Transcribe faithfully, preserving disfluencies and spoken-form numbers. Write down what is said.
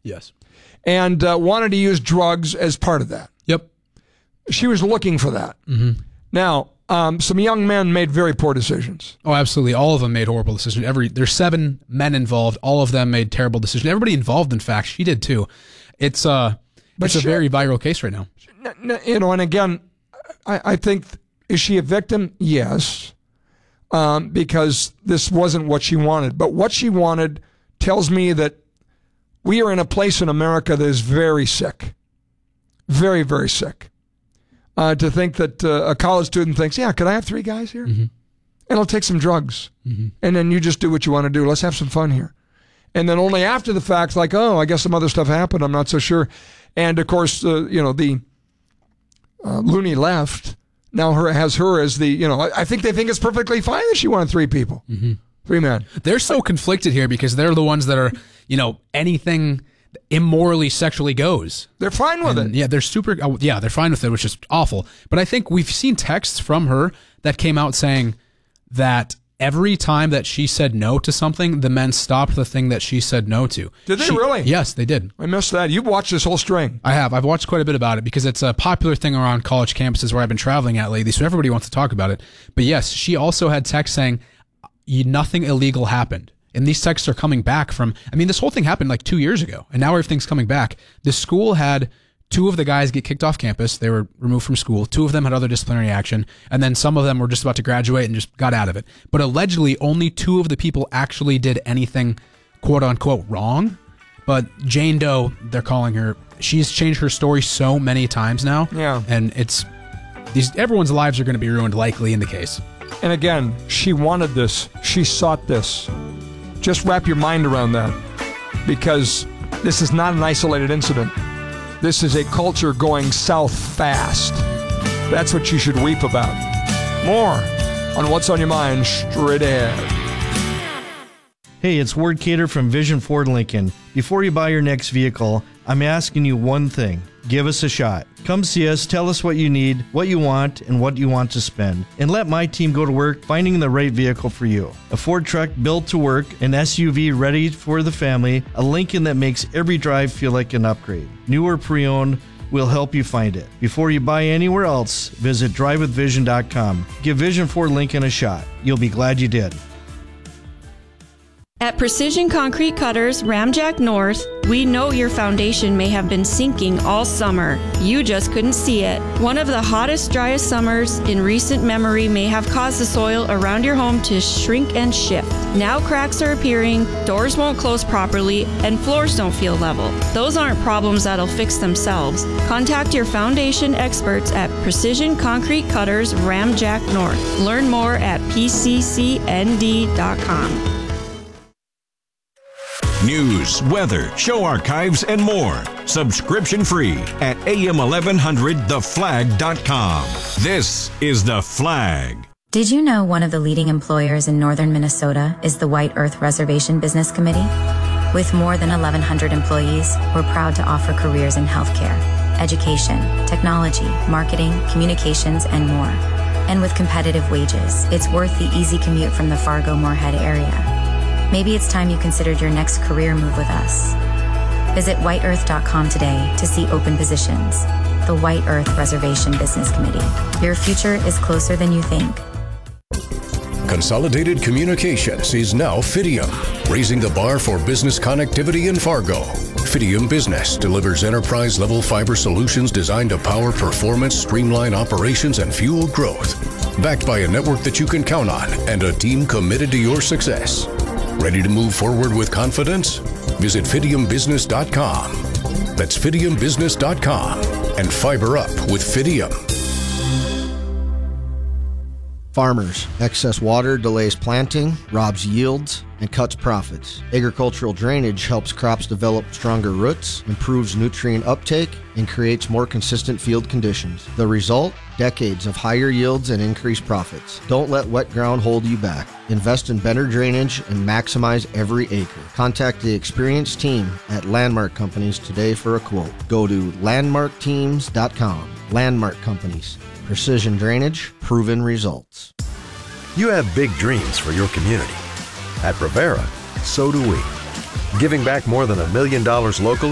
Yes. And uh, wanted to use drugs as part of that. Yep. She was looking for that. Mm-hmm. Now, um, some young men made very poor decisions. Oh, absolutely. All of them made horrible decisions. Every There's seven men involved. All of them made terrible decisions. Everybody involved, in fact, she did too. It's, uh, But it's a she- very viral case right now. N- n- You know, and again, I, I think, is she a victim? Yes. Um, because this wasn't what she wanted. But what she wanted tells me that we are in a place in America that is very sick. Very, very sick. Uh, to think that uh, a college student thinks, yeah, could I have three guys here? Mm-hmm. And I'll take some drugs. Mm-hmm. And then you just do what you want to do. Let's have some fun here. And then only after the fact, like, oh, I guess some other stuff happened. I'm not so sure. And of course, uh, you know, the uh, loony left now her has her as the, you know, I, I think they think it's perfectly fine that she wanted three people. Mm-hmm. Three men. They're so conflicted here because they're the ones that are, you know, anything immorally sexually goes. They're fine with And, it. Yeah, they're super. Oh, yeah, they're fine with it, which is awful. But I think we've seen texts from her that came out saying that every time that she said no to something, the men stopped the thing that she said no to. Did they She- really? Yes, they did. I missed that. You've watched this whole string. I have. I've watched quite a bit about it because it's a popular thing around college campuses where I've been traveling at lately, so everybody wants to talk about it. But yes, she also had texts saying "Y- nothing illegal happened. And these texts are coming back from, I mean, this whole thing happened like two years ago, and now everything's coming back. The school had two of the guys get kicked off campus. They were removed from school. Two of them had other disciplinary action, and then some of them were just about to graduate and just got out of it. But allegedly, only two of the people actually did anything quote-unquote wrong. But Jane Doe, they're calling her, she's changed her story so many times now. Yeah. And it's, these everyone's lives are going to be ruined likely in the case. And again, she wanted this. She sought this. Just wrap your mind around that, because this is not an isolated incident. This is a culture going south fast. That's what you should weep about. More on What's on Your Mind straight ahead. Hey, it's Ward Cater from Vision Ford Lincoln. Before you buy your next vehicle, I'm asking you one thing. Give us a shot. Come see us, tell us what you need, what you want, and what you want to spend. And let my team go to work finding the right vehicle for you. A Ford truck built to work, an S U V ready for the family, a Lincoln that makes every drive feel like an upgrade. New or pre-owned, we'll help you find it. Before you buy anywhere else, visit drive with vision dot com. Give Vision Ford Lincoln a shot. You'll be glad you did. At Precision Concrete Cutters, Ramjack North, we know your foundation may have been sinking all summer. You just couldn't see it. One of the hottest, driest summers in recent memory may have caused the soil around your home to shrink and shift. Now cracks are appearing, doors won't close properly, and floors don't feel level. Those aren't problems that'll fix themselves. Contact your foundation experts at Precision Concrete Cutters, Ramjack North. Learn more at P C C N D dot com. News, weather, show archives, and more. Subscription free at A M eleven hundred the flag dot com. This is The Flag. Did you know one of the leading employers in northern Minnesota is the White Earth Reservation Business Committee? With more than eleven hundred employees, we're proud to offer careers in healthcare, education, technology, marketing, communications, and more. And with competitive wages, it's worth the easy commute from the Fargo-Moorhead area. Maybe it's time you considered your next career move with us. Visit white earth dot com today to see open positions. The White Earth Reservation Business Committee. Your future is closer than you think. Consolidated Communications is now Fidium, raising the bar for business connectivity in Fargo. Fidium Business delivers enterprise-level fiber solutions designed to power performance, streamline operations, and fuel growth. Backed by a network that you can count on and a team committed to your success. Ready to move forward with confidence? Visit fidium business dot com. That's fidium business dot com and fiber up with Fidium. Farmers, excess water delays planting, robs yields, and cuts profits. Agricultural drainage helps crops develop stronger roots, improves nutrient uptake, and creates more consistent field conditions. The result? Decades of higher yields and increased profits. Don't let wet ground hold you back. Invest in better drainage and maximize every acre. Contact the experienced team at Landmark Companies today for a quote. Go to landmark teams dot com. Landmark Companies. Precision drainage, proven results. You have big dreams for your community. At Rivera, so do we. Giving back more than a million dollars locally